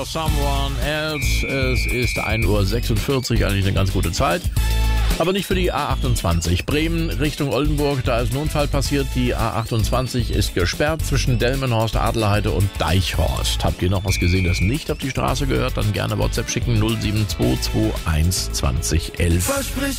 Someone else. Es ist 1:46 Uhr, eigentlich eine ganz gute Zeit. Aber nicht für die A28. Bremen Richtung Oldenburg, da ist ein Unfall passiert. Die A28 ist gesperrt zwischen Delmenhorst, Adelheide und Deichhorst. Habt ihr noch was gesehen, das nicht auf die Straße gehört? Dann gerne WhatsApp schicken 07221 20 11. Versprich